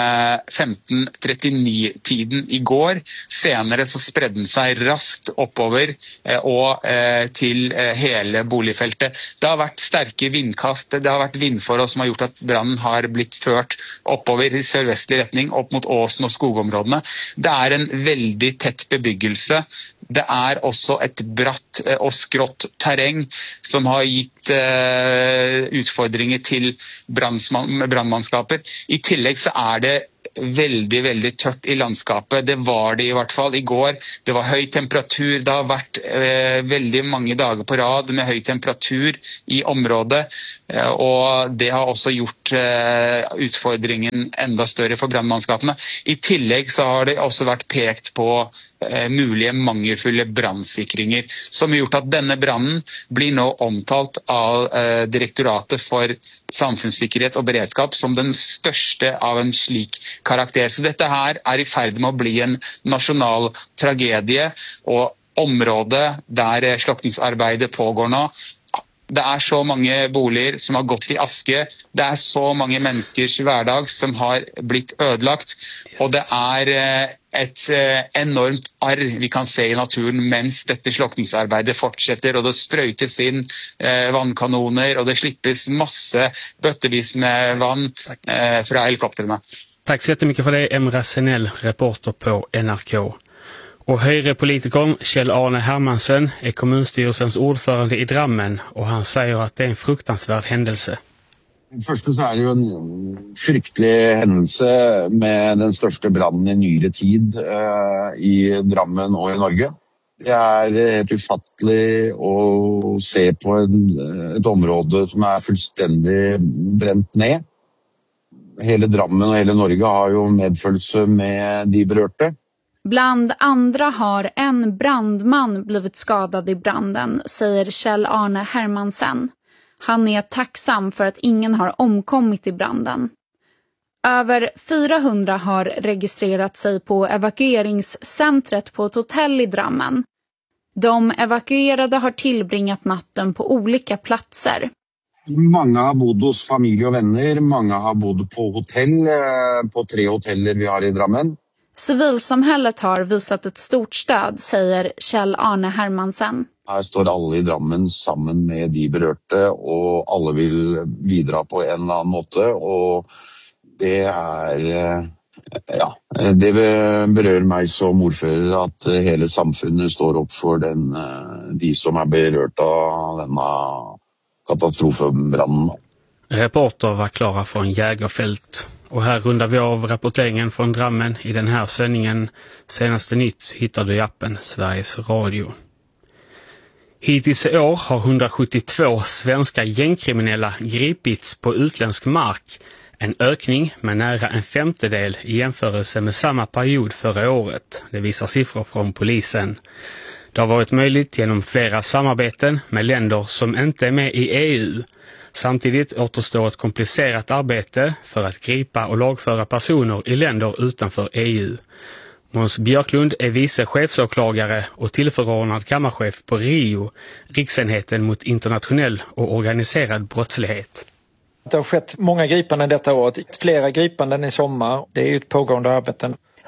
1539-tiden i går. Senere så spredde den seg raskt oppover og til hele boligfeltet. Det har vært sterke vindkast, det har vært vindforhold som har gjort at brannen har blitt ført oppover i sørvestlig retning, opp mot åsen og skogområdene. Det er en veldig tett bebyggelse. Det er også et bratt og skrått terreng som har gitt utfordringer til brannmannskaper. I tillegg så er det veldig, veldig tørt i landskapet. Det var det i hvert fall i går. Det var høy temperatur. Det har vært veldig mange dager på rad med høy temperatur i området. Og det har også gjort utfordringen enda større for brannmannskapene. I tillegg så har det også vært pekt på mulige mangelfulle brannsikringer, som har gjort at denne brannen blir nå omtalt av Direktoratet for samfunnssikkerhet og beredskap som den største av en slik karakter. Så dette her er i ferd med å bli en nasjonal tragedie, og området der slukningsarbeidet pågår nå Det är så många boliger som har gått i aske. Det är så många människors vardag som har blivit ödelagt. Och det är ett enormt arv vi kan se i naturen mens detta slockningsarbetet fortsätter. Och det spröjtas in vannkanoner och det slippes massa böttevis med vann från helikopterna. Tack så jättemycket för det, Emra Senell, reporter på NRK. Och högerpolitikern Kjell-Arne Hermansen är kommunstyrelsens ordförande i Drammen och han säger att det är en fruktansvärd händelse. Först så är det ju en fryktelig händelse med den största branden i nyere tid i Drammen och i Norge. Det är helt ufattligt att se på ett område som är fullständigt bränt ner. Hela Drammen och hela Norge har ju medföljelse med de berörda. Bland andra har en brandman blivit skadad i branden, säger Kjell-Arne Hermansen. Han är tacksam för att ingen har omkommit i branden. Över 400 har registrerat sig på evakueringscentret på ett hotell i Drammen. De evakuerade har tillbringat natten på olika platser. Många har bott hos familj och vänner, många har bott på hotell, på 3 hoteller vi har i Drammen. Civilsamhället har visat ett stort stöd, säger Kjell-Arne Hermansen. Här står alla i Drammen samman med de berörda och alla vill bidra på en eller annan måte. Och det är, det berör mig som ordförande att hela samfundet står upp för de som är berörda av denna katastrofbranden. Reporter var Klara från Jägerfält. Och här rundar vi av rapporteringen från Drammen i den här sändningen. Senaste nytt hittar du i appen Sveriges Radio. Hittills i år har 172 svenska gängkriminella gripits på utländsk mark. En ökning med nära en femtedel i jämförelse med samma period förra året. Det visar siffror från polisen. Det har varit möjligt genom flera samarbeten med länder som inte är med i EU. Samtidigt återstår ett komplicerat arbete för att gripa och lagföra personer i länder utanför EU. Måns Björklund är vice chefsåklagare och tillförordnad kammarchef på RIO, Riksenheten mot internationell och organiserad brottslighet. Det har skett många gripanden detta år, flera gripanden i sommar. Det är ju ett pågående arbete.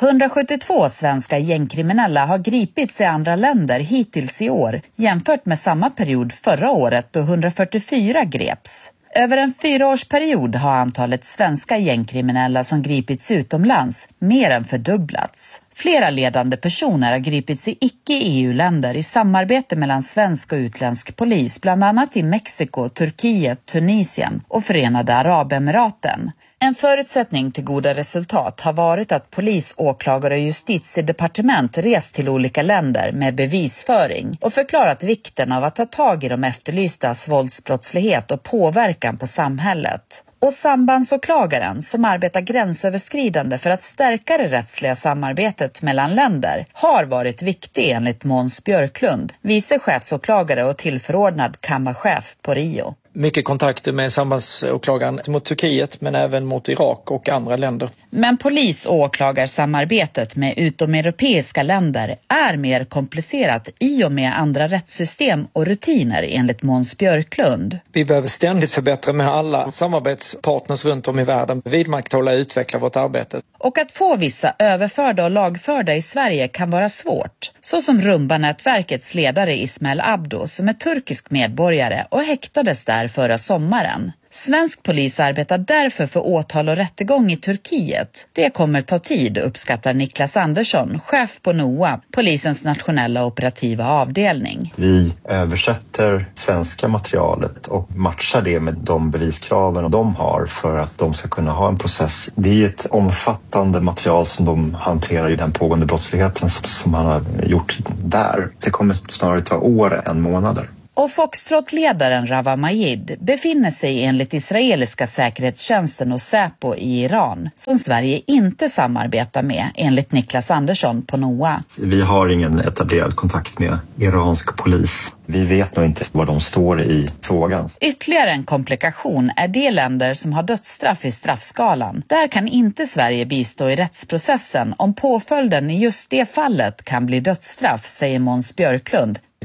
172 svenska gängkriminella har gripits i andra länder hittills i år jämfört med samma period förra året då 144 greps. Över en 4-årsperiod har antalet svenska gängkriminella som gripits utomlands mer än fördubblats. Flera ledande personer har gripits i icke-EU-länder i samarbete mellan svensk och utländsk polis, bland annat i Mexiko, Turkiet, Tunisien och Förenade Arabemiraten. En förutsättning till goda resultat har varit att polis, åklagare och justitiedepartement rest till olika länder med bevisföring och förklarat vikten av att ta tag i de efterlystas våldsbrottslighet och påverkan på samhället. Och sambandsåklagaren, som arbetar gränsöverskridande för att stärka det rättsliga samarbetet mellan länder, har varit viktig enligt Måns Björklund, vice chefsåklagare och tillförordnad kammarchef på RIO. Mycket kontakter med sambandsåklagaren mot Turkiet men även mot Irak och andra länder. Men polis- och åklagarsamarbetet med utomeuropeiska länder är mer komplicerat i och med andra rättssystem och rutiner enligt Måns Björklund. Vi behöver ständigt förbättra med alla samarbetspartners runt om i världen, vidmakthålla och utveckla vårt arbete. Och att få vissa överförda och lagförda i Sverige kan vara svårt. Så som Rumba-nätverkets ledare Ismail Abdo, som är turkisk medborgare och häktades där förra sommaren. Svensk polis arbetar därför för åtal och rättegång i Turkiet. Det kommer ta tid, uppskattar Niklas Andersson, chef på NOA, polisens nationella operativa avdelning. Vi översätter svenska materialet och matchar det med de beviskraven de har för att de ska kunna ha en process. Det är ett omfattande material som de hanterar i den pågående brottsligheten som man har gjort där. Det kommer snarare ta år än månader. Och Foxtrot-ledaren Rawa Majid befinner sig enligt israeliska säkerhetstjänsten och Säpo i Iran, som Sverige inte samarbetar med, enligt Niklas Andersson på NOA. Vi har ingen etablerad kontakt med iransk polis. Vi vet nog inte var de står i frågan. Ytterligare en komplikation är de länder som har dödsstraff i straffskalan. Där kan inte Sverige bistå i rättsprocessen om påföljden i just det fallet kan bli dödsstraff, säger Måns Björklund.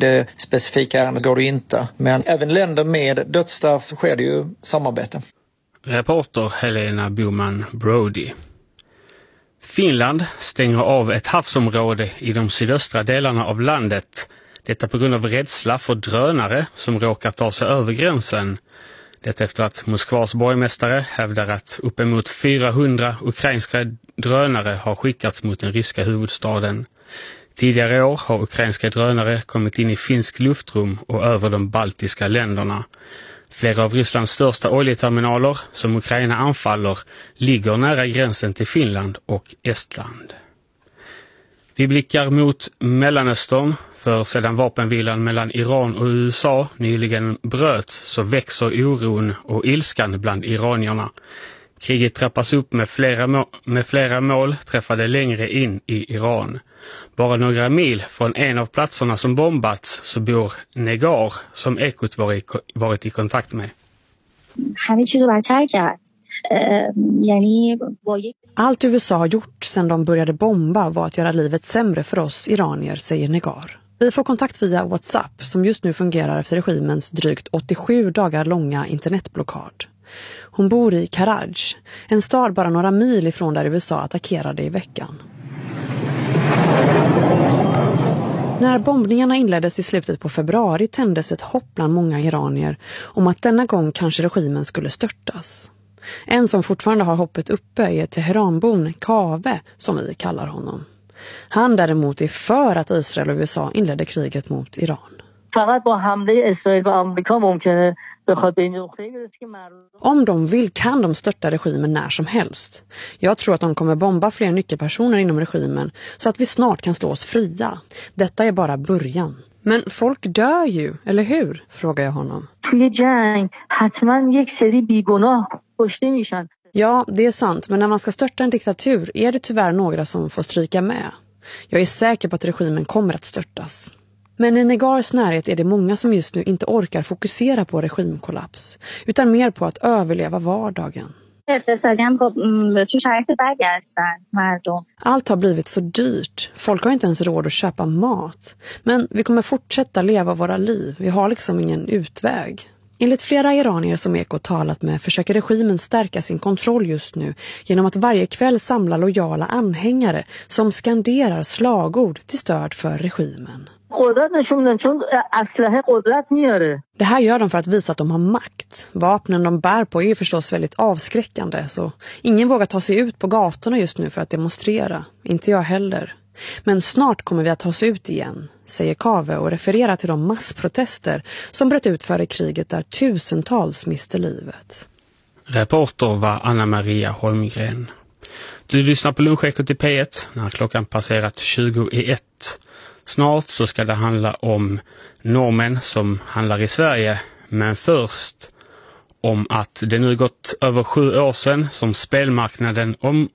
Det specifika ärendet går det inte. Men även länder med dödsstraff sker det ju samarbete. Reporter Helena Boman Brody. Finland stänger av ett havsområde i de sydöstra delarna av landet. Detta på grund av rädsla för drönare som råkar ta sig över gränsen. Det efter att Moskvas borgmästare hävdar att uppemot 400 ukrainska drönare har skickats mot den ryska huvudstaden. Tidigare år har ukrainska drönare kommit in i finsk luftrum och över de baltiska länderna. Flera av Rysslands största oljeterminaler som Ukraina anfaller ligger nära gränsen till Finland och Estland. Vi blickar mot Mellanöstern, för sedan vapenvilan mellan Iran och USA nyligen bröts så växer oron och ilskan bland iranierna. Kriget trappas upp med flera mål träffade längre in i Iran. Bara några mil från en av platserna som bombats så bor Negar, som Ekot varit i kontakt med. Allt USA har gjort sedan de började bomba var att göra livet sämre för oss iranier, säger Negar. Vi får kontakt via WhatsApp som just nu fungerar efter regimens drygt 87 dagar långa internetblockad. Hon bor i Karaj, en stad bara några mil ifrån där USA attackerade i veckan. När bombningarna inleddes i slutet på februari tändes ett hopp bland många iranier om att denna gång kanske regimen skulle störtas. En som fortfarande har hoppet uppe är Teheranbon Kave, som vi kallar honom. Han däremot är för att Israel och USA inledde kriget mot Iran. Om de vill kan de störta regimen när som helst. Jag tror att de kommer bomba fler nyckelpersoner inom regimen så att vi snart kan slå oss fria. Detta är bara början. Men folk dör ju, eller hur? Frågar jag honom. Ja, det är sant, men när man ska störta en diktatur är det tyvärr några som får stryka med. Jag är säker på att regimen kommer att störtas. Men i Negars närhet är det många som just nu inte orkar fokusera på regimkollaps, utan mer på att överleva vardagen. Allt har blivit så dyrt. Folk har inte ens råd att köpa mat. Men vi kommer fortsätta leva våra liv. Vi har liksom ingen utväg. Enligt flera iranier som Ekot talat med försöker regimen stärka sin kontroll just nu genom att varje kväll samla lojala anhängare som skanderar slagord till stöd för regimen. Det här gör de för att visa att de har makt. Vapnen de bär på är förstås väldigt avskräckande, så ingen vågar ta sig ut på gatorna just nu för att demonstrera. Inte jag heller. Men snart kommer vi att ta oss ut igen, säger Kave och refererar till de massprotester som bröt ut före kriget där tusentals miste livet. Reporter var Anna-Maria Holmgren. Du lyssnar på Lunchekot i P1 när klockan passerat 21. Snart så ska det handla om normen som handlar i Sverige, men först om att det nu gått över 7 år sedan som spelmarknaden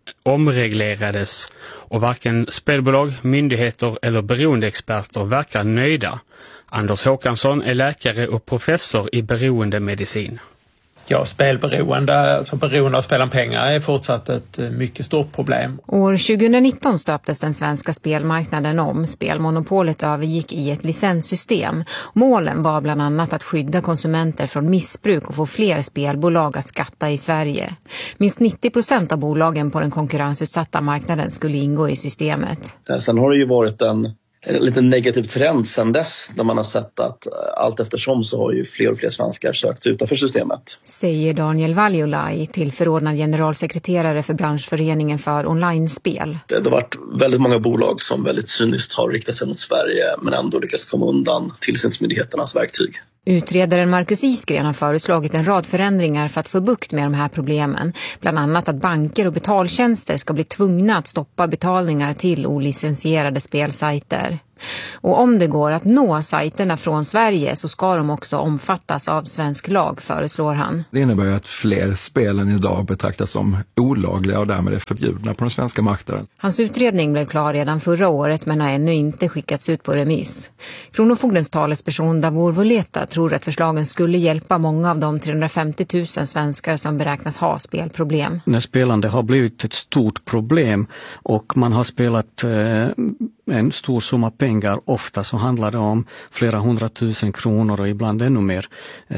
omreglerades och varken spelbolag, myndigheter eller beroendeexperter verkar nöjda. Anders Håkansson är läkare och professor i beroendemedicin. Ja, spelberoende, alltså beroende av spel om pengar är fortsatt ett mycket stort problem. År 2019 stöptes den svenska spelmarknaden om. Spelmonopolet övergick i ett licenssystem. Målen var bland annat att skydda konsumenter från missbruk och få fler spelbolag att skatta i Sverige. Minst 90% av bolagen på den konkurrensutsatta marknaden skulle ingå i systemet. Sen har det ju varit en lite negativ trend sedan dess, där man har sett att allt eftersom så har ju fler och fler svenskar sökt utanför systemet. Säger Daniel Valjolaj, tillförordnad generalsekreterare för branschföreningen för online-spel. Det har varit väldigt många bolag som väldigt cyniskt har riktat sig mot Sverige men ändå lyckats komma undan tillsynsmyndigheternas verktyg. Utredaren Marcus Isgren har föreslagit en rad förändringar för att få bukt med de här problemen. Bland annat att banker och betaltjänster ska bli tvungna att stoppa betalningar till olicensierade spelsajter. Och om det går att nå sajterna från Sverige så ska de också omfattas av svensk lag, föreslår han. Det innebär ju att fler spel än idag betraktas som olagliga och därmed är förbjudna på den svenska marknaden. Hans utredning blev klar redan förra året men har ännu inte skickats ut på remiss. Kronofogdens talesperson Davor Voleta tror att förslagen skulle hjälpa många av de 350 000 svenskar som beräknas ha spelproblem. När spelande har blivit ett stort problem och man har spelat en stor summa pengar pengar. Ofta så handlar det om flera 100 000 kronor och ibland ännu mer.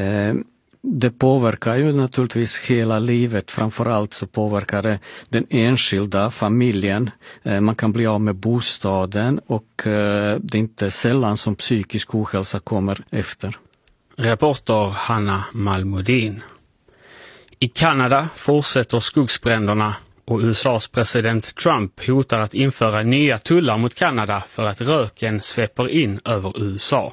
Det påverkar ju naturligtvis hela livet. Framförallt så påverkar det den enskilda familjen. Man kan bli av med bostaden och det är inte sällan som psykisk ohälsa kommer efter. Reporter Hanna Malmudin. I Kanada fortsätter skogsbränderna och USAs president Trump hotar att införa nya tullar mot Kanada för att röken sveper in över USA.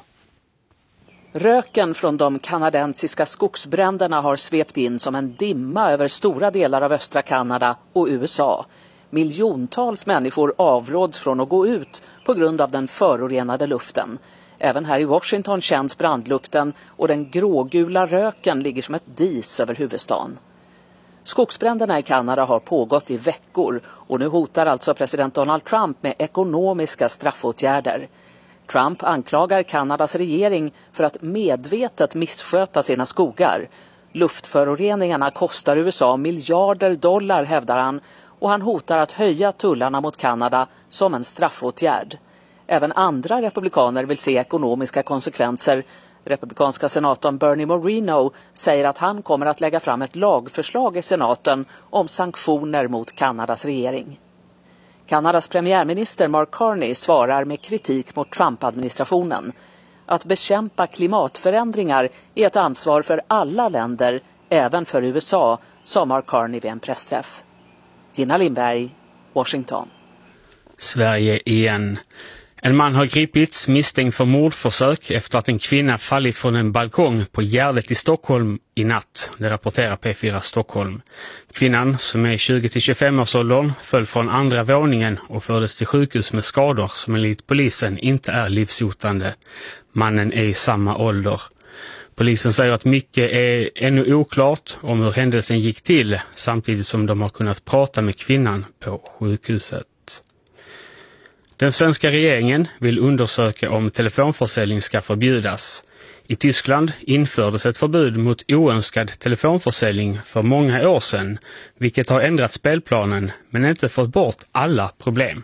Röken från de kanadensiska skogsbränderna har svept in som en dimma över stora delar av östra Kanada och USA. Miljontals människor avråds från att gå ut på grund av den förorenade luften. Även här i Washington känns brandlukten och den grågula röken ligger som ett dis över huvudstaden. Skogsbränderna i Kanada har pågått i veckor och nu hotar alltså president Donald Trump med ekonomiska straffåtgärder. Trump anklagar Kanadas regering för att medvetet missköta sina skogar. Luftföroreningarna kostar USA miljarder dollar, hävdar han, och han hotar att höja tullarna mot Kanada som en straffåtgärd. Även andra republikaner vill se ekonomiska konsekvenser. Republikanska senatorn Bernie Moreno säger att han kommer att lägga fram ett lagförslag i senaten om sanktioner mot Kanadas regering. Kanadas premiärminister Mark Carney svarar med kritik mot Trump-administrationen. Att bekämpa klimatförändringar är ett ansvar för alla länder, även för USA, sa Mark Carney vid en pressträff. Gina Lindberg, Washington. Sverige igen. En man har gripits misstänkt för mordförsök efter att en kvinna fallit från en balkong på Gärdet i Stockholm i natt. Det rapporterar P4 Stockholm. Kvinnan, som är 20-25 års åldern, föll från andra våningen och fördes till sjukhus med skador som enligt polisen inte är livshotande. Mannen är i samma ålder. Polisen säger att mycket är ännu oklart om hur händelsen gick till, samtidigt som de har kunnat prata med kvinnan på sjukhuset. Den svenska regeringen vill undersöka om telefonförsäljning ska förbjudas. I Tyskland infördes ett förbud mot oönskad telefonförsäljning för många år sedan, vilket har ändrat spelplanen men inte fått bort alla problem.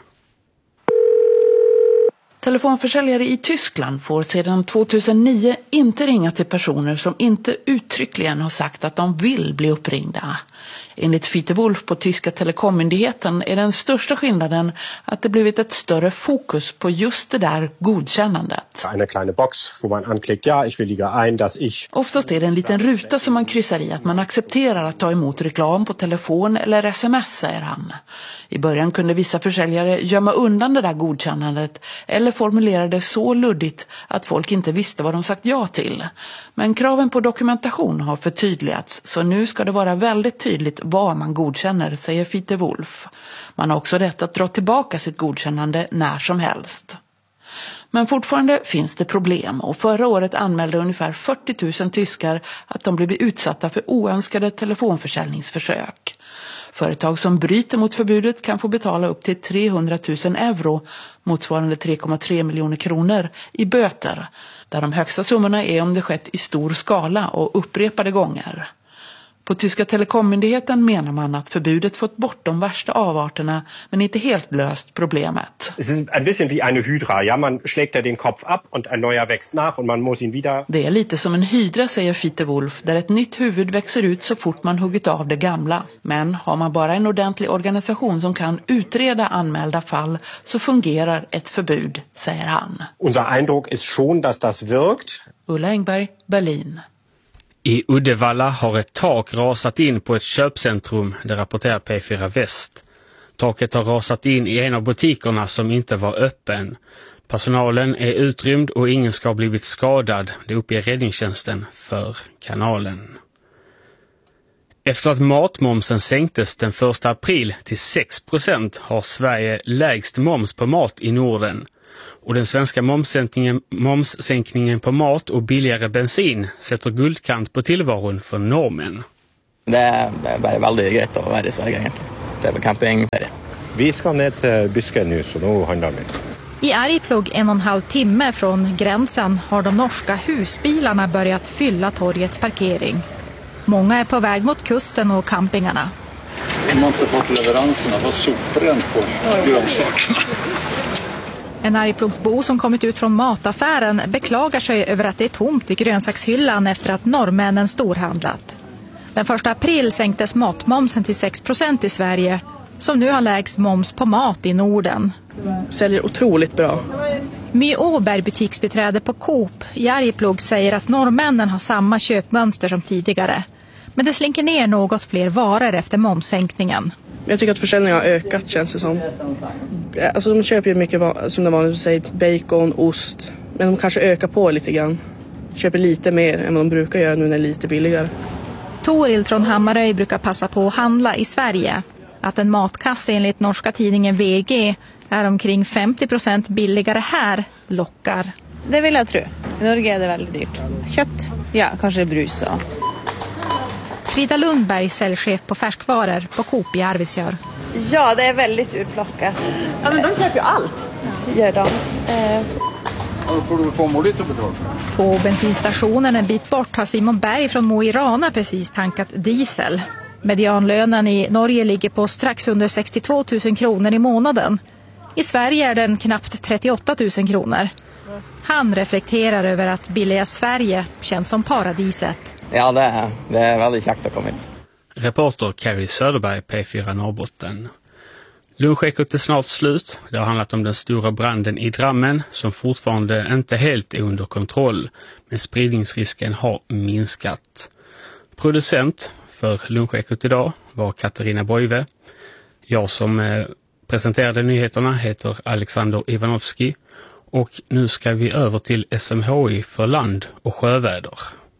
Telefonförsäljare i Tyskland får sedan 2009 inte ringa till personer som inte uttryckligen har sagt att de vill bli uppringda. Enligt Fiete Wolf på tyska telekommyndigheten är den största skillnaden att det blivit ett större fokus på just det där godkännandet. En kleine box hvor man anklickt ja, ich willige ein, dass ich. Oftast är det en liten ruta som man kryssar i att man accepterar att ta emot reklam på telefon eller sms, säger han. I början kunde vissa försäljare gömma undan det där godkännandet eller formulera det så luddigt att folk inte visste vad de sagt ja till. Men kraven på dokumentation har förtydligats, så nu ska det vara väldigt tydligt vad man godkänner, säger Fiete Wolf. Man har också rätt att dra tillbaka sitt godkännande när som helst. Men fortfarande finns det problem och förra året anmälde ungefär 40 000 tyskar att de blivit utsatta för oönskade telefonförsäljningsförsök. Företag som bryter mot förbudet kan få betala upp till 300 000 euro, motsvarande 3,3 miljoner kronor, i böter, där de högsta summorna är om det skett i stor skala och upprepade gånger. På tyska telekommyndigheten menar man att förbudet fått bort de värsta avarterna men inte helt löst problemet. Es ist ein bisschen wie eine Hydra. Ja, man schlägt den Kopf ab und ein neuer wächst nach und man muss ihn wieder. Det är lite som en hydra, säger Fiete Wolf, där ett nytt huvud växer ut så fort man huggit av det gamla. Men har man bara en ordentlig organisation som kan utreda anmälda fall så fungerar ett förbud, säger han. Unser Eindruck ist schon, dass das wirkt. Ulla Engberg, Berlin. I Uddevalla har ett tak rasat in på ett köpcentrum, det rapporterar P4 Väst. Taket har rasat in i en av butikerna som inte var öppen. Personalen är utrymd och ingen ska ha blivit skadad, det uppger räddningstjänsten för kanalen. Efter att matmomsen sänktes den 1 april till 6% har Sverige lägst moms på mat i Norden. Och den svenska momssänkningen på mat och billigare bensin sätter guldkant på tillvaron för normen. Det är väldigt grejt att vara i Sverige egentligen. Det är campingferie. Vi ska ner till Bysken nu, så nu handlar vi. I Arjeplog 1,5 timme från gränsen har de norska husbilarna börjat fylla torgets parkering. Många är på väg mot kusten och campingarna. De har inte fått leveranserna, vad soprent på grönsakerna. En Arjeplogsbo som kommit ut från mataffären beklagar sig över att det är tomt i grönsakshyllan efter att norrmännen storhandlat. Den 1 april sänktes matmomsen till 6% i Sverige, som nu har lägst moms på mat i Norden. Säljer otroligt bra. My Åberg, butiksbiträde på Coop i Arjeplog, säger att norrmännen har samma köpmönster som tidigare. Men det slinker ner något fler varor efter momssänkningen. Jag tycker att försäljningen har ökat, känns det som. Alltså de köper ju mycket, som det vanligt säger, bacon, ost. Men de kanske ökar på lite grann. Köper lite mer än vad de brukar göra nu när det är lite billigare. Toril från Hammaröj brukar passa på att handla i Sverige. Att en matkasse enligt norska tidningen VG är omkring 50% billigare här lockar. Det vill jag tro. I Norge är det väldigt dyrt. Kött, ja, kanske brus. Frida Lundberg, säljchef på färskvaror på Coop i Arvidsjaur. Ja, det är väldigt urplockat. Ja, men de köper ju allt. Gör de. Får du få lite betalt? På bensinstationen en bit bort har Simon Berg från Mo i Rana precis tankat diesel. Medianlönen i Norge ligger på strax under 62 000 kronor i månaden. I Sverige är den knappt 38 000 kronor. Han reflekterar över att billiga Sverige känns som paradiset. Ja, det är väldigt käckt att komma hit. Reporter Carrie Söderberg, P4 Norrbotten. Lunchekot är snart slut. Det har handlat om den stora branden i Drammen som fortfarande inte helt är under kontroll. Men spridningsrisken har minskat. Producent för Lunchekot idag var Katarina Boive. Jag som presenterade nyheterna heter Alexander Ivanovski. Och nu ska vi över till SMHI för land- och sjöväder.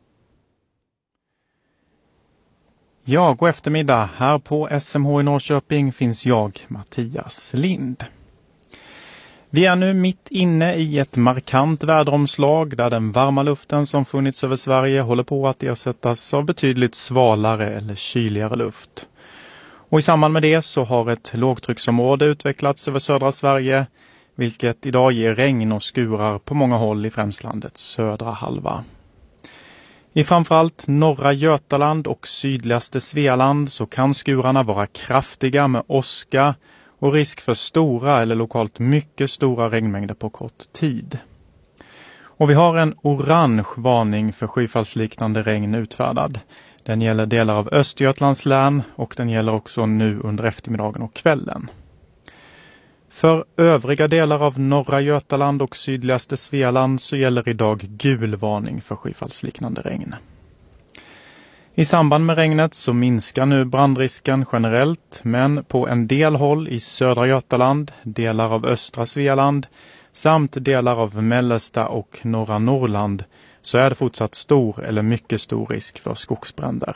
Ja, god eftermiddag. Här på SMHI Norrköping finns jag, Mattias Lind. Vi är nu mitt inne i ett markant väderomslag där den varma luften som funnits över Sverige håller på att ersättas av betydligt svalare eller kyligare luft. Och i samband med det så har ett lågtrycksområde utvecklats över södra Sverige, vilket idag ger regn och skurar på många håll i främst landets södra halva. I framförallt norra Götaland och sydligaste Svealand så kan skurarna vara kraftiga med åska och risk för stora eller lokalt mycket stora regnmängder på kort tid. Och vi har en orange varning för skyfallsliknande regn utfärdad. Den gäller delar av Östergötlands län och den gäller också nu under eftermiddagen och kvällen. För övriga delar av norra Götaland och sydligaste Svealand så gäller idag gul varning för skyfallsliknande regn. I samband med regnet så minskar nu brandrisken generellt, men på en del håll i södra Götaland, delar av östra Svealand samt delar av mellersta och norra Norrland så är det fortsatt stor eller mycket stor risk för skogsbränder.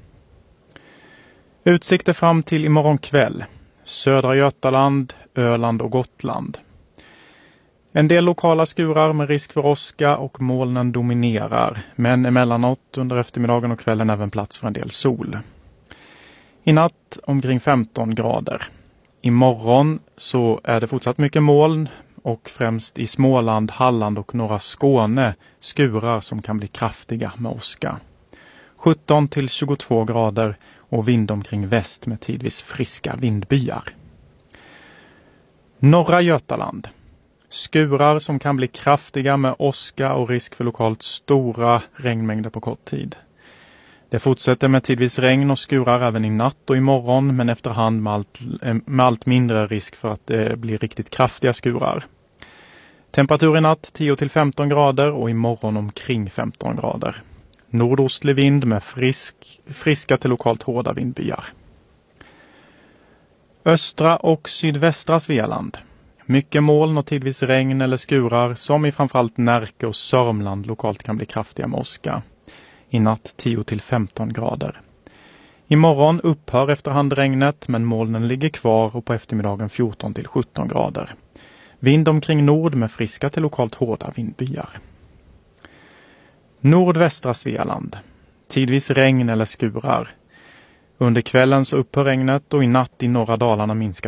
Utsikter fram till imorgon kväll. Södra Götaland, Öland och Gotland. En del lokala skurar med risk för åska och molnen dominerar, men emellanåt under eftermiddagen och kvällen även plats för en del sol. I natt omkring 15 grader. Imorgon så är det fortsatt mycket moln och främst i Småland, Halland och norra Skåne skurar som kan bli kraftiga med åska. 17 till 22 grader och vind omkring väst med tidvis friska vindbyar. Norra Götaland. Skurar som kan bli kraftiga med åska och risk för lokalt stora regnmängder på kort tid. Det fortsätter med tidvis regn och skurar även i natt och imorgon, men efterhand med allt mindre risk för att det blir riktigt kraftiga skurar. Temperatur i natt 10 till 15 grader och imorgon omkring 15 grader. Nordostlig vind med friska till lokalt hårda vindbyar. Östra och sydvästra Svealand. Mycket moln och tidvis regn eller skurar som i framförallt Närke och Sörmland lokalt kan bli kraftiga med åska. I natt 10 till 15 grader. Imorgon upphör efterhand regnet men molnen ligger kvar och på eftermiddagen 14 till 17 grader. Vind omkring nord med friska till lokalt hårda vindbyar. Nordvästra Svealand. Tidvis regn eller skurar. Under kvällen så upphör regnet och i natt i norra Dalarna minskar